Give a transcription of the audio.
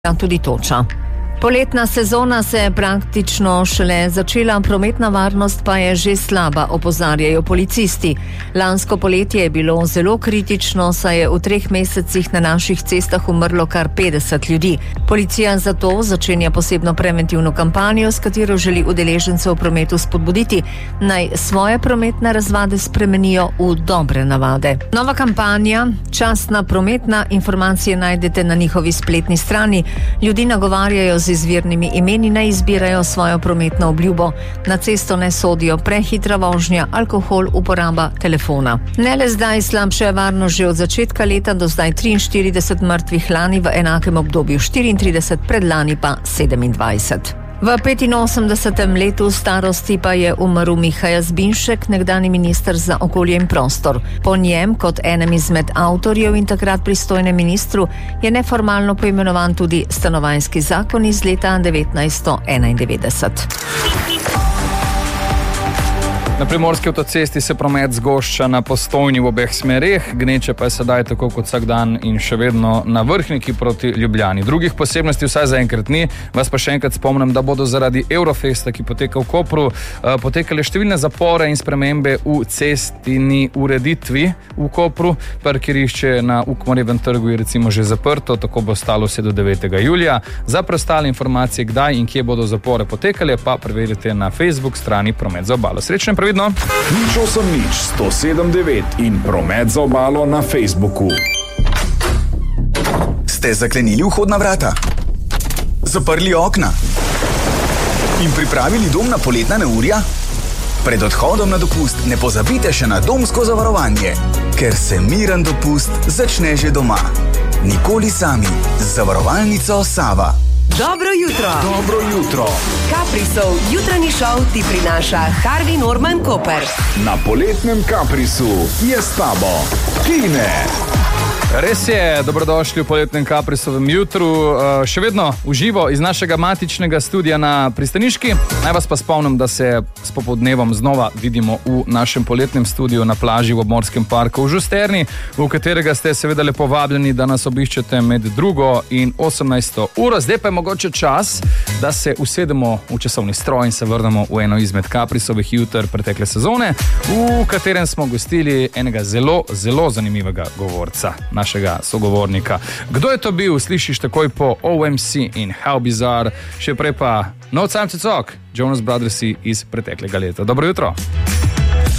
tudi toča. Poletna sezona se je praktično šele začela, prometna varnost pa je že slaba, opozarjajo policisti. Lansko poletje je bilo zelo kritično, saj je v 3 mesecih na naših cestah umrlo kar 50 ljudi. Policija zato začenja posebno preventivno kampanjo, s katero želi udeležence v prometu spodbuditi, naj svoje prometne razvade spremenijo v dobre navade. Nova kampanja, častna prometna, informacije najdete na njihovi spletni strani. Ljudi nagovarjajo z izvirnimi imeni, naj izbirajo svojo prometno obljubo. Na cesto ne sodijo prehitra vožnja, alkohol, uporaba telefona. Ne le zdaj, slabša je varnost že od začetka leta, do zdaj 43 mrtvih, lani v enakem obdobju 34, predlani pa 27. V 85. letu starosti pa je umrl Miha Jazbinšek, nekdanji minister za okolje in prostor. Po njem, kot enem izmed avtorjev in takrat pristojnem ministru, je neformalno poimenovan tudi stanovanjski zakon iz leta 1991. Na primorski avtocesti se promet zgošča na Postojni v obeh smereh, gneče pa je sedaj tako kot vsak dan in še vedno na Vrhniki proti Ljubljani. Drugih posebnosti vsaj zaenkrat ni. Vas pa še enkrat spomnim, da bodo zaradi Eurofesta, ki poteka v Kopru, potekale številne zapore in spremembe v cestni ureditvi v Kopru. Parkirišče na Ukmarjevem trgu je recimo že zaprto, tako bo ostalo vse do 9. julija. Za preostale informacije, kdaj in kje bodo zapore potekale, pa preverite na Facebook strani Promet za obalo. Srečno in pravidno. 107.9 in Promet za obalo na Facebooku. Ste zaklenili vhodna vrata? Zaprli okna? In pripravili dom na poletna neurja? Pred odhodom na dopust ne pozabite še na domsko zavarovanje, ker se miren dopust začne že doma. Nikoli sami. Z zavarovalnico Sava. Dobro jutro. Dobro jutro. Caprisov jutranji šov ti prinaša Harvey Norman Koper. Na poletnem Caprisu je s tabo Tine. Res je, dobrodošli v poletnem Caprisovem jutru, še vedno v živo iz našega matičnega studia na Pristaniški. Naj vas pa spomnim, da se s popoldnevom znova vidimo v našem poletnem studiu na plaži v Obmorskem parku v Žusterni, v katerega ste seveda lepo vabljeni, da nas obiščete med 2. in 18. uro. Zdaj pa je mogoče čas, da se usedemo v časovni stroj in se vrnemo v eno izmed Caprisovih juter pretekle sezone, v katerem smo gostili enega zelo, zelo zanimivega govorca, našega sogovornika. Kdo je to bil, slišiš takoj po OMC in How Bizarre, še prej pa No Time to Talk, Jonas Brothersi iz preteklega leta. Dobro jutro.